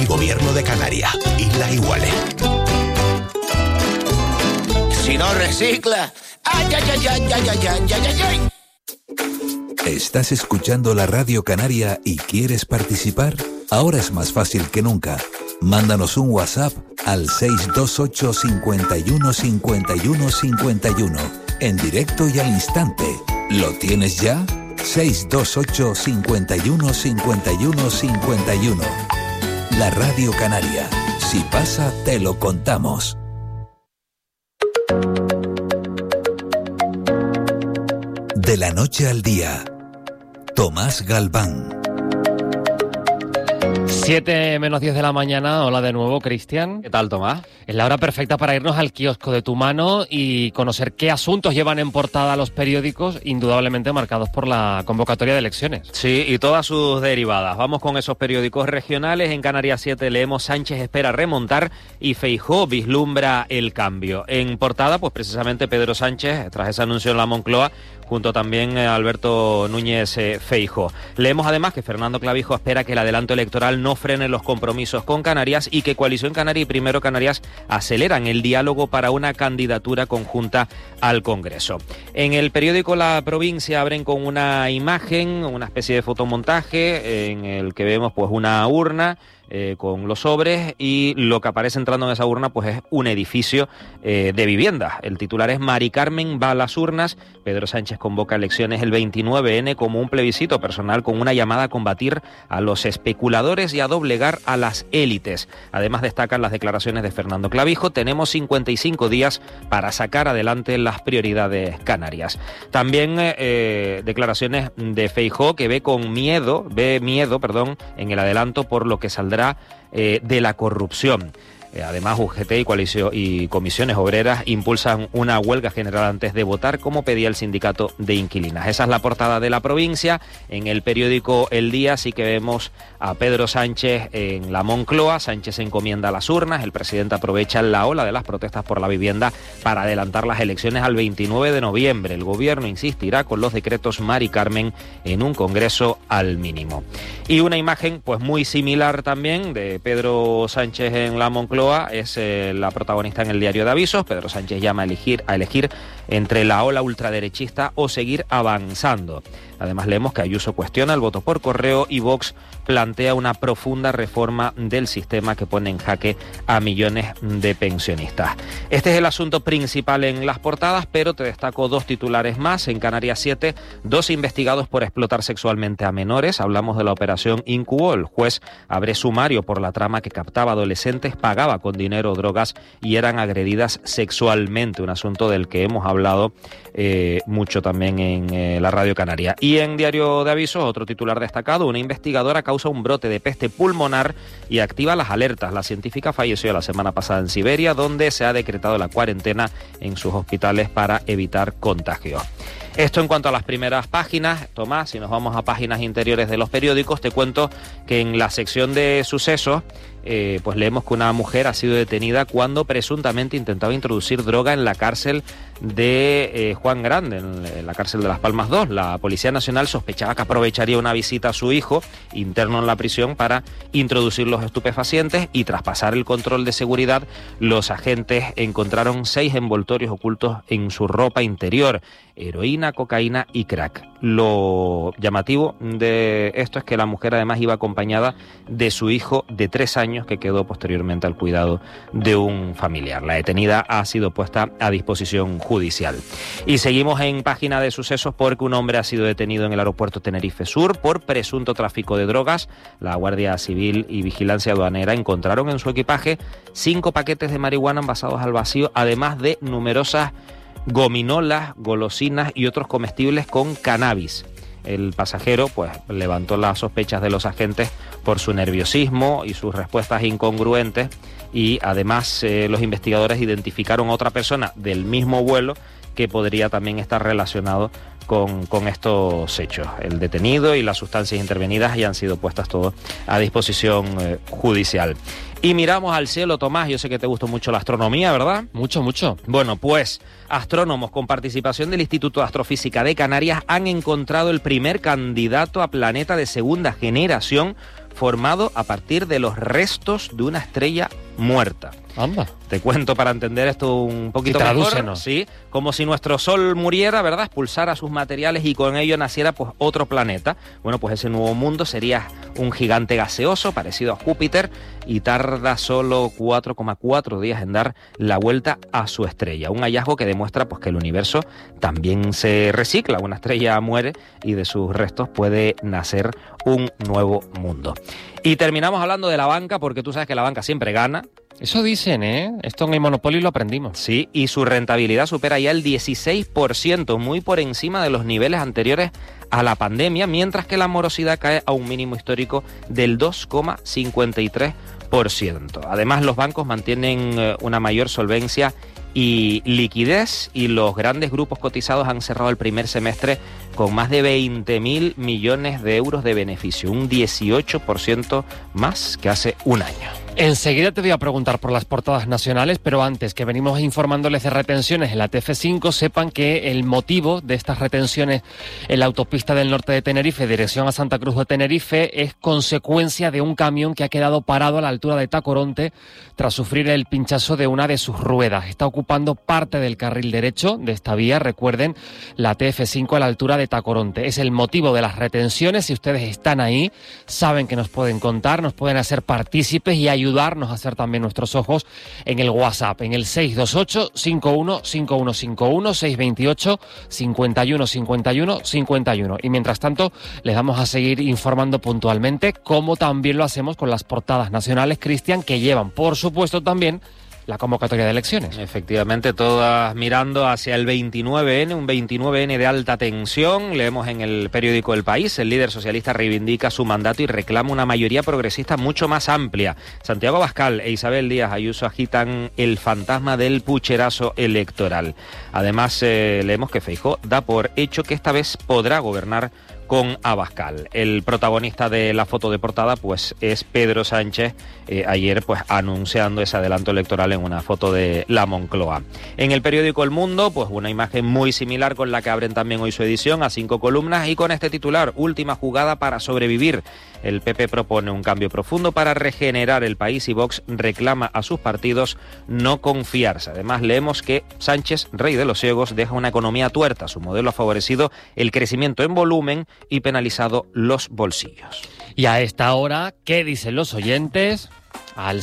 Gobierno de Canarias. Islas Iguales. Si no recicla... ¡Ay, ay, ay, ay, ay, ay, ay, ay, ay! ¿Estás escuchando la Radio Canaria y quieres participar? Ahora es más fácil que nunca. Mándanos un WhatsApp al 628 51 51 51, en directo y al instante. ¿Lo tienes ya? 628 51 51 51. La Radio Canaria. Si pasa, te lo contamos. De la noche al día, Tomás Galván. 7:10 de la mañana. Hola de nuevo, Cristian. ¿Qué tal, Tomás? Es la hora perfecta para irnos al kiosco de tu mano y conocer qué asuntos llevan en portada los periódicos, indudablemente marcados por la convocatoria de elecciones. Sí, y todas sus derivadas. Vamos con esos periódicos regionales. En Canarias 7 leemos: Sánchez espera remontar y Feijóo vislumbra el cambio. En portada, pues precisamente Pedro Sánchez, tras ese anuncio en la Moncloa, junto también a Alberto Núñez Feijóo. Leemos además que Fernando Clavijo espera que el adelanto electoral no frene los compromisos con Canarias y que Coalición Canaria y Primero Canarias aceleran el diálogo para una candidatura conjunta al Congreso. En el periódico La Provincia abren con una imagen, una especie de fotomontaje en el que vemos pues una urna con los sobres, y lo que aparece entrando en esa urna pues es un edificio de viviendas. El titular es: Mari Carmen va a las urnas. Pedro Sánchez convoca elecciones el 29N como un plebiscito personal con una llamada a combatir a los especuladores y a doblegar a las élites. Además destacan las declaraciones de Fernando Clavijo: tenemos 55 días para sacar adelante las prioridades canarias. También declaraciones de Feijóo, que ve miedo en el adelanto por lo que saldrá de la corrupción. Además, UGT y comisiones obreras impulsan una huelga general antes de votar, como pedía el sindicato de inquilinas. Esa es la portada de La Provincia. En el periódico El Día sí que vemos a Pedro Sánchez en la Moncloa. Sánchez se encomienda a las urnas. El presidente aprovecha la ola de las protestas por la vivienda para adelantar las elecciones al 29 de noviembre. El gobierno insistirá con los decretos Mari Carmen en un congreso al mínimo. Y una imagen pues muy similar también de Pedro Sánchez en la Moncloa es la protagonista en el diario de avisos. Pedro Sánchez llama a elegir entre la ola ultraderechista o seguir avanzando. Además leemos que Ayuso cuestiona el voto por correo y Vox plantea una profunda reforma del sistema que pone en jaque a millones de pensionistas. Este es el asunto principal en las portadas, pero te destaco dos titulares más. En Canarias 7, 2 investigados por explotar sexualmente a menores. Hablamos de la operación Incubo. El juez abre sumario por la trama que captaba adolescentes, pagaba con dinero drogas y eran agredidas sexualmente. Un asunto del que hemos hablado mucho también en la Radio Canaria. Y en Diario de Avisos, otro titular destacado: una investigadora causa un brote de peste pulmonar y activa las alertas. La científica falleció la semana pasada en Siberia, donde se ha decretado la cuarentena en sus hospitales para evitar contagios. Esto en cuanto a las primeras páginas. Tomás, si nos vamos a páginas interiores de los periódicos, te cuento que en la sección de sucesos pues leemos que una mujer ha sido detenida cuando presuntamente intentaba introducir droga en la cárcel de Juan Grande, en la cárcel de Las Palmas 2. La Policía Nacional sospechaba que aprovecharía una visita a su hijo, interno en la prisión, para introducir los estupefacientes, y tras pasar el control de seguridad, los agentes encontraron 6 envoltorios ocultos en su ropa interior: heroína, cocaína y crack. Lo llamativo de esto es que la mujer además iba acompañada de su hijo de 3 años, que quedó posteriormente al cuidado de un familiar. La detenida ha sido puesta a disposición judicial. Y seguimos en página de sucesos porque un hombre ha sido detenido en el aeropuerto Tenerife Sur por presunto tráfico de drogas. La Guardia Civil y Vigilancia Aduanera encontraron en su equipaje 5 paquetes de marihuana envasados al vacío, además de numerosas gominolas, golosinas y otros comestibles con cannabis. El pasajero pues levantó las sospechas de los agentes por su nerviosismo y sus respuestas incongruentes, y además los investigadores identificaron a otra persona del mismo vuelo que podría también estar relacionado con estos hechos. El detenido y las sustancias intervenidas ya han sido puestas todas a disposición judicial. Y miramos al cielo, Tomás. Yo sé que te gustó mucho la astronomía, ¿verdad? Mucho, mucho. Bueno, pues astrónomos con participación del Instituto de Astrofísica de Canarias han encontrado el primer candidato a planeta de segunda generación formado a partir de los restos de una estrella muerta. Anda. Te cuento para entender esto un poquito Sí, mejor. tradúcenos. Sí, como si nuestro Sol muriera, ¿verdad? Expulsara sus materiales y con ello naciera pues otro planeta. Bueno, pues ese nuevo mundo sería un gigante gaseoso parecido a Júpiter y tarda solo 4,4 días en dar la vuelta a su estrella. Un hallazgo que demuestra pues que el universo también se recicla. Una estrella muere y de sus restos puede nacer un nuevo mundo. Y terminamos hablando de la banca, porque tú sabes que la banca siempre gana. Eso dicen, ¿eh? Esto en el Monopoly lo aprendimos. Sí, y su rentabilidad supera ya el 16%, muy por encima de los niveles anteriores a la pandemia, mientras que la morosidad cae a un mínimo histórico del 2,53%. Además, los bancos mantienen una mayor solvencia y liquidez, y los grandes grupos cotizados han cerrado el primer semestre con más de 20.000 millones de euros de beneficio, un 18% más que hace un año. Enseguida te voy a preguntar por las portadas nacionales, pero antes, que venimos informándoles de retenciones en la TF5, sepan que el motivo de estas retenciones en la autopista del norte de Tenerife, dirección a Santa Cruz de Tenerife, es consecuencia de un camión que ha quedado parado a la altura de Tacoronte tras sufrir el pinchazo de una de sus ruedas. Está ocupando parte del carril derecho de esta vía, recuerden, la TF5 a la altura de Tacoronte. Es el motivo de las retenciones. Si ustedes están ahí, saben que nos pueden contar, nos pueden hacer partícipes y ayudarnos a hacer también nuestros ojos en el WhatsApp, en el 628-515151, 628-515151. Y mientras tanto, les vamos a seguir informando puntualmente, como también lo hacemos con las portadas nacionales, Cristian, que llevan, por supuesto, también la convocatoria de elecciones. Efectivamente, todas mirando hacia el 29N, un 29N de alta tensión. Leemos en el periódico El País: el líder socialista reivindica su mandato y reclama una mayoría progresista mucho más amplia. Santiago Abascal e Isabel Díaz Ayuso agitan el fantasma del pucherazo electoral. Además, leemos que Feijóo da por hecho que esta vez podrá gobernar con Abascal. El protagonista de la foto de portada pues es Pedro Sánchez, ayer pues anunciando ese adelanto electoral en una foto de la Moncloa. En el periódico El Mundo, pues una imagen muy similar con la que abren también hoy su edición, a 5 columnas, y con este titular: última jugada para sobrevivir. El PP propone un cambio profundo para regenerar el país y Vox reclama a sus partidos no confiarse. Además, leemos que Sánchez, rey de los ciegos, deja una economía tuerta. Su modelo ha favorecido el crecimiento en volumen y penalizado los bolsillos. Y a esta hora, ¿qué dicen los oyentes? Al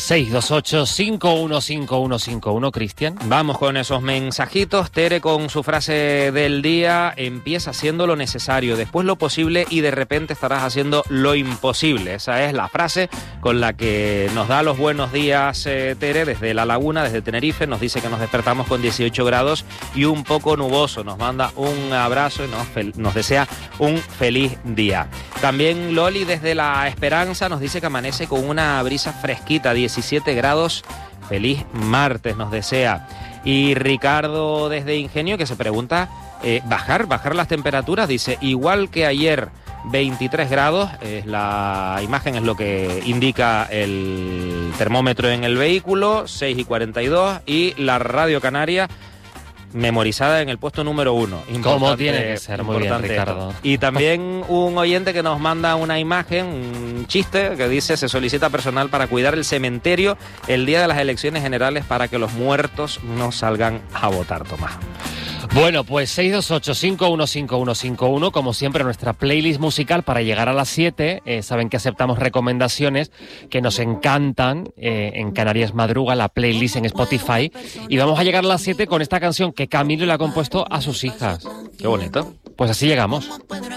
628-515151, Cristian. Vamos con esos mensajitos. Tere, con su frase del día: empieza haciendo lo necesario, después lo posible y de repente estarás haciendo lo imposible. Esa es la frase con la que nos da los buenos días Tere desde La Laguna, desde Tenerife. Nos dice que nos despertamos con 18 grados y un poco nuboso. Nos manda un abrazo y nos desea un feliz día. También Loli desde La Esperanza nos dice que amanece con una brisa fresquita, 17 grados. Feliz martes nos desea. Y Ricardo desde Ingenio, que se pregunta, bajar las temperaturas, dice, igual que ayer, 23 grados, la imagen es lo que indica el termómetro en el vehículo, 6:42, y la Radio Canaria memorizada en el puesto número 1. Como tiene que ser, muy bien, Ricardo. Y también un oyente que nos manda una imagen, un chiste, que dice: se solicita personal para cuidar el cementerio el día de las elecciones generales para que los muertos no salgan a votar. Tomás. Bueno, pues 628-515151, como siempre, nuestra playlist musical para llegar a las 7. Saben que aceptamos recomendaciones que nos encantan en Canarias Madruga, la playlist en Spotify. Y vamos a llegar a las 7 con esta canción que Camilo le ha compuesto a sus hijas. Qué bonito. Pues así llegamos.